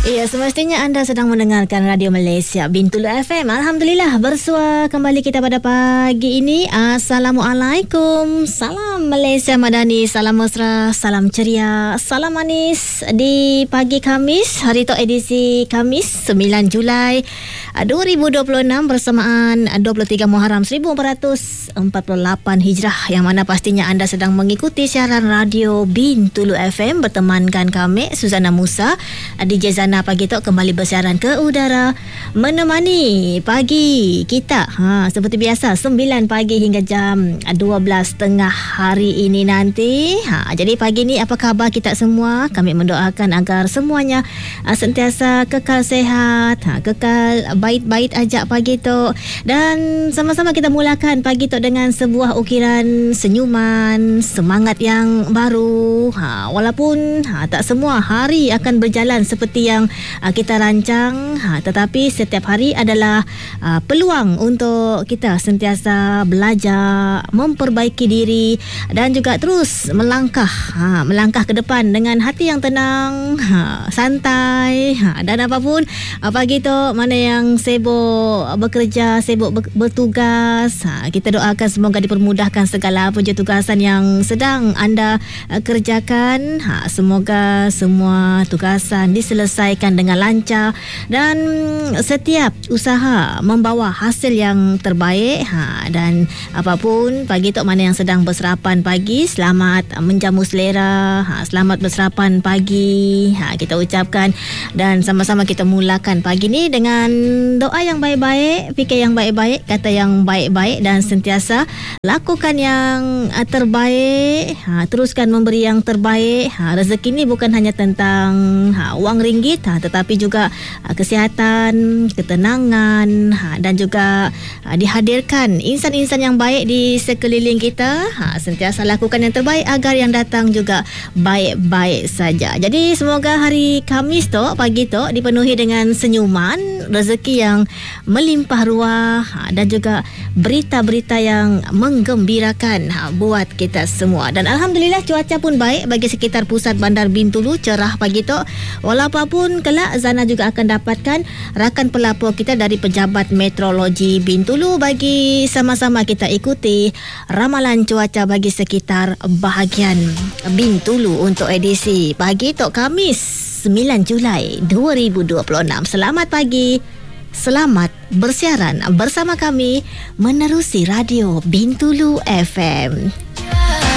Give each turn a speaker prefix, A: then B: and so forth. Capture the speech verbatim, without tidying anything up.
A: Ya, semestinya anda sedang mendengarkan Radio Malaysia Bintulu F M. Alhamdulillah, bersua kembali kita pada pagi ini. Assalamualaikum. Salam Malaysia Madani, salam mesra, salam ceria, salam manis di pagi Khamis, hari tu edisi Khamis sembilan Julai dua ribu dua puluh enam bersamaan dua puluh tiga Muharram seribu empat ratus empat puluh lapan Hijrah, yang mana pastinya anda sedang mengikuti siaran Radio Bintulu F M bertemankan kami Suzana Musa, D J Zana pagi tu kembali bersiaran ke udara menemani pagi kita. Ha, seperti biasa sembilan pagi hingga jam dua belas tengah hari ini nanti. Ha, jadi pagi ni apa khabar kita semua? Kami mendoakan agar semuanya uh, sentiasa kekal sehat, ha, kekal baik-baik aja pagi tu. Dan sama-sama kita mulakan pagi tu dengan sebuah ukiran senyuman, semangat yang baru. Ha, walaupun ha, tak semua hari akan berjalan seperti yang uh, kita rancang, ha, tetapi setiap hari adalah uh, peluang untuk kita sentiasa belajar, memperbaiki diri dan juga terus melangkah, ha, melangkah ke depan dengan hati yang tenang, ha, santai, ha, dan apapun pagi tu mana yang sibuk bekerja, sibuk bertugas, ha, kita doakan semoga dipermudahkan segala punca tugasan yang sedang anda uh, kerjakan, ha, semoga semua tugasan diselesaikan dengan lancar dan setiap usaha membawa hasil yang terbaik, ha, dan apapun pagi tu mana yang sedang berserapan pagi, selamat menjamu selera, ha, selamat berserapan pagi, ha, kita ucapkan dan sama-sama kita mulakan pagi ni dengan doa yang baik-baik, fikir yang baik-baik, kata yang baik-baik dan sentiasa lakukan yang terbaik, ha, teruskan memberi yang terbaik. Ha, rezeki ni bukan hanya tentang ha, wang ringgit, ha, tetapi juga uh, kesihatan, ketenangan, ha, dan juga uh, dihadirkan insan-insan yang baik di sekeliling kita. Ha, sentiasa lakukan yang terbaik agar yang datang juga baik-baik saja. Jadi semoga hari Khamis tu, pagi tu dipenuhi dengan senyuman, rezeki yang melimpah ruah, ha, dan juga berita-berita yang menggembirakan, ha, buat kita semua. Dan Alhamdulillah cuaca pun baik bagi sekitar pusat bandar Bintulu, cerah pagi tu. Walaupun kelak Zana juga akan dapatkan rakan pelapor kita dari Pejabat Meteorologi Bintulu bagi sama-sama kita ikuti ramalan cuaca bagi sekitar bahagian Bintulu untuk edisi pagi tu Khamis sembilan Julai dua ribu dua puluh enam. Selamat pagi, selamat bersiaran bersama kami menerusi Radio Bintulu F M.